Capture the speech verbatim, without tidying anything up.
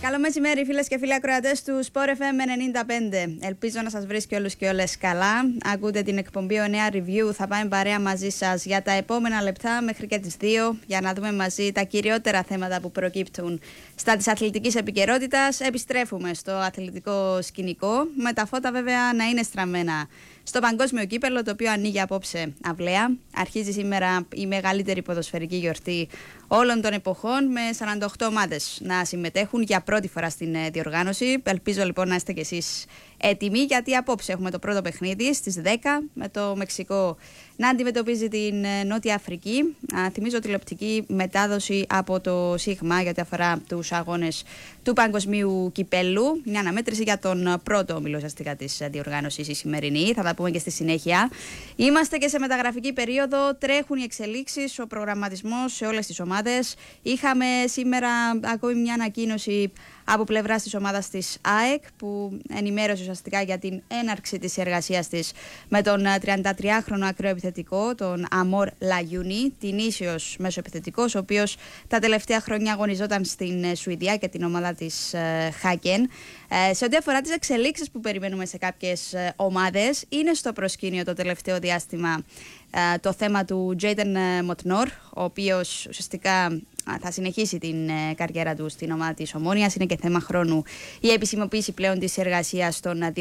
Καλό μεσημέρι, φίλες και φίλοι ακροατές του Sport εφ εμ ενενήντα πέντε. Ελπίζω να σας βρίσκει όλους και όλες καλά. Ακούτε την εκπομπή Ο Νέα Review. Θα πάμε παρέα μαζί σας για τα επόμενα λεπτά μέχρι και τις δύο για να δούμε μαζί τα κυριότερα θέματα που προκύπτουν στα της αθλητικής επικαιρότητας. Επιστρέφουμε στο αθλητικό σκηνικό, με τα φώτα βέβαια να είναι στραμμένα στο παγκόσμιο κύπελλο, το οποίο ανοίγει απόψε αυλαία. Αρχίζει σήμερα η μεγαλύτερη ποδοσφαιρική γιορτή όλων των εποχών, με σαράντα οκτώ ομάδες να συμμετέχουν για πρώτη φορά στην διοργάνωση. Ελπίζω λοιπόν να είστε κι εσείς έτοιμοι, γιατί απόψε έχουμε το πρώτο παιχνίδι στις δέκα με το Μεξικό να αντιμετωπίζει την Νότια Αφρική. Α, θυμίζω τηλεοπτική μετάδοση από το ΣΥΓΜΑ γιατί αφορά τους αγώνες του παγκοσμίου κυπέλου. Μια αναμέτρηση για τον πρώτο όμιλο ουσιαστικά της διοργάνωσης η σημερινή. Θα τα πούμε και στη συνέχεια. Είμαστε και σε μεταγραφική περίοδο. Τρέχουν οι εξελίξεις, ο προγραμματισμός σε όλες τις ομάδες. Είχαμε σήμερα ακόμη μια ανακοίνωση από πλευράς της ομάδας της ΑΕΚ, που ενημέρωσε ουσιαστικά για την έναρξη της εργασίας της με τον τριαντατριάχρονο ακραίο επιθετικό, τον Αμόρ Λαγιούνι, την ίσιος μεσοεπιθετικός, ο οποίος τα τελευταία χρόνια αγωνιζόταν στην Σουηδία και την ομάδα της Χάκεν. Ε, σε ό,τι αφορά τις εξελίξεις που περιμένουμε σε κάποιες ομάδες, είναι στο προσκήνιο το τελευταίο διάστημα ε, το θέμα του Τζέιντεν Μοτνόρ, ο οποίος ουσιαστικά θα συνεχίσει την ε, καριέρα του στην ομάδα της Ομόνοιας. Είναι και θέμα χρόνου η επισημοποίηση πλέον της εργασίας των